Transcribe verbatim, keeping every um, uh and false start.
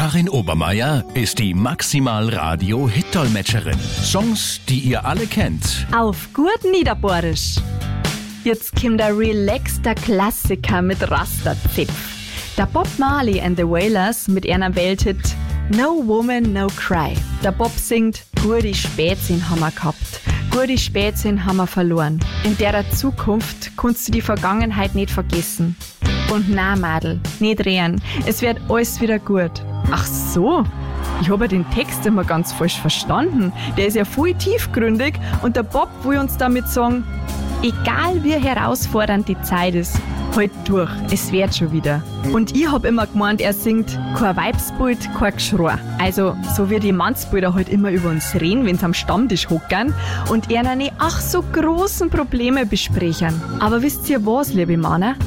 Karin Obermeier ist die Maximal-Radio-Hit-Dolmetscherin. Songs, die ihr alle kennt. Auf gut Niederbohrisch. Jetzt kommt der relaxter Klassiker mit Rasterzipf. Der Bob Marley and the Wailers mit einer Welthit No Woman, No Cry. Der Bob singt, gute Spätsinn haben wir gehabt, gute Spätsinn haben wir verloren. In der Zukunft kannst du die Vergangenheit nicht vergessen. Und na, Madel, nicht drehen, es wird alles wieder gut. Ach so, ich habe den Text immer ganz falsch verstanden. Der ist ja voll tiefgründig und der Bob will uns damit sagen, egal wie herausfordernd die Zeit ist, halt durch, es wird schon wieder. Und ich hab immer gemeint, er singt kein Weibsbild, kein Geschrei. Also so wie die Mannsbilder halt immer über uns reden, wenn sie am Stammtisch hockern und ihnen ach so großen Probleme besprechen. Aber wisst ihr was, liebe Männer?